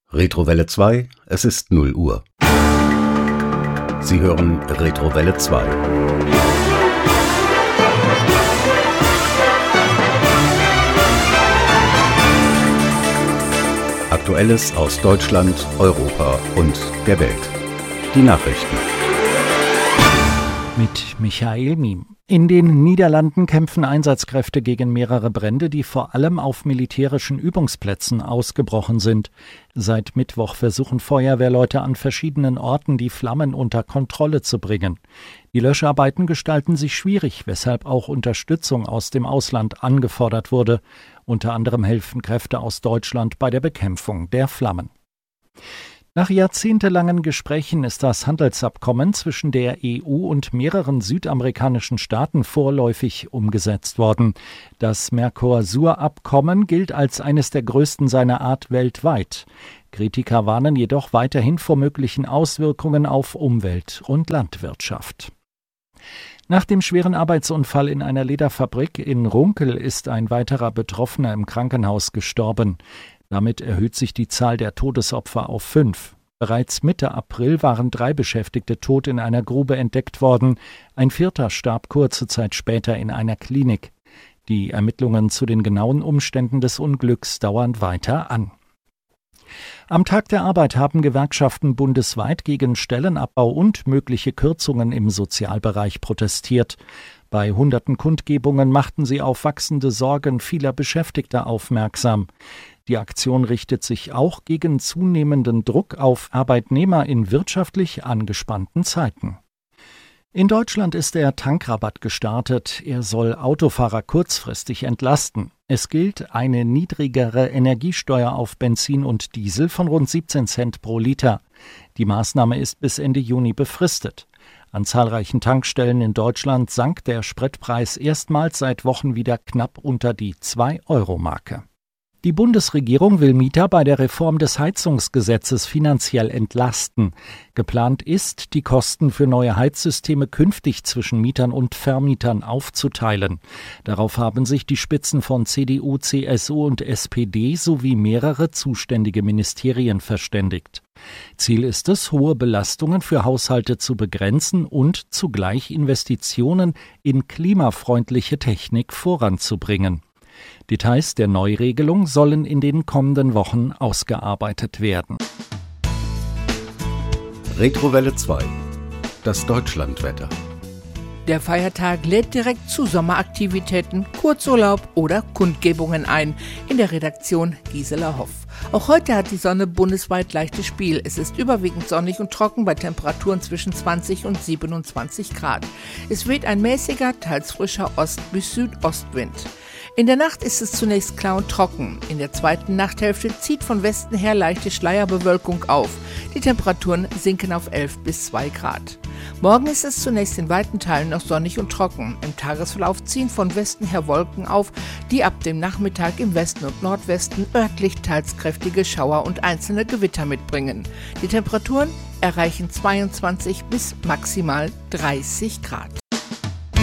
Retrowelle 2, es ist 0 Uhr. Sie hören Retrowelle 2. Aktuelles aus Deutschland, Europa und der Welt. Die Nachrichten. Mit Michael Miem. In den Niederlanden kämpfen Einsatzkräfte gegen mehrere Brände, die vor allem auf militärischen Übungsplätzen ausgebrochen sind. Seit Mittwoch versuchen Feuerwehrleute an verschiedenen Orten, die Flammen unter Kontrolle zu bringen. Die Löscharbeiten gestalten sich schwierig, weshalb auch Unterstützung aus dem Ausland angefordert wurde. Unter anderem helfen Kräfte aus Deutschland bei der Bekämpfung der Flammen. Nach jahrzehntelangen Gesprächen ist das Handelsabkommen zwischen der EU und mehreren südamerikanischen Staaten vorläufig umgesetzt worden. Das Mercosur-Abkommen gilt als eines der größten seiner Art weltweit. Kritiker warnen jedoch weiterhin vor möglichen Auswirkungen auf Umwelt und Landwirtschaft. Nach dem schweren Arbeitsunfall in einer Lederfabrik in Runkel ist ein weiterer Betroffener im Krankenhaus gestorben. Damit erhöht sich die Zahl der Todesopfer auf 5. Bereits Mitte April waren 3 Beschäftigte tot in einer Grube entdeckt worden. Ein 4. starb kurze Zeit später in einer Klinik. Die Ermittlungen zu den genauen Umständen des Unglücks dauern weiter an. Am Tag der Arbeit haben Gewerkschaften bundesweit gegen Stellenabbau und mögliche Kürzungen im Sozialbereich protestiert. Bei hunderten Kundgebungen machten sie auf wachsende Sorgen vieler Beschäftigter aufmerksam. Die Aktion richtet sich auch gegen zunehmenden Druck auf Arbeitnehmer in wirtschaftlich angespannten Zeiten. In Deutschland ist der Tankrabatt gestartet. Er soll Autofahrer kurzfristig entlasten. Es gilt eine niedrigere Energiesteuer auf Benzin und Diesel von rund 17 Cent pro Liter. Die Maßnahme ist bis Ende Juni befristet. An zahlreichen Tankstellen in Deutschland sank der Spritpreis erstmals seit Wochen wieder knapp unter die 2-Euro-Marke. Die Bundesregierung will Mieter bei der Reform des Heizungsgesetzes finanziell entlasten. Geplant ist, die Kosten für neue Heizsysteme künftig zwischen Mietern und Vermietern aufzuteilen. Darauf haben sich die Spitzen von CDU, CSU und SPD sowie mehrere zuständige Ministerien verständigt. Ziel ist es, hohe Belastungen für Haushalte zu begrenzen und zugleich Investitionen in klimafreundliche Technik voranzubringen. Details der Neuregelung sollen in den kommenden Wochen ausgearbeitet werden. Retrowelle 2, das Deutschlandwetter. Der Feiertag lädt direkt zu Sommeraktivitäten, Kurzurlaub oder Kundgebungen ein. In der Redaktion Gisela Hoff. Auch heute hat die Sonne bundesweit leichtes Spiel. Es ist überwiegend sonnig und trocken bei Temperaturen zwischen 20 und 27 Grad. Es weht ein mäßiger, teils frischer Ost- bis Südostwind. In der Nacht ist es zunächst klar und trocken. In der zweiten Nachthälfte zieht von Westen her leichte Schleierbewölkung auf. Die Temperaturen sinken auf 11 bis 2 Grad. Morgen ist es zunächst in weiten Teilen noch sonnig und trocken. Im Tagesverlauf ziehen von Westen her Wolken auf, die ab dem Nachmittag im Westen und Nordwesten örtlich teils kräftige Schauer und einzelne Gewitter mitbringen. Die Temperaturen erreichen 22 bis maximal 30 Grad.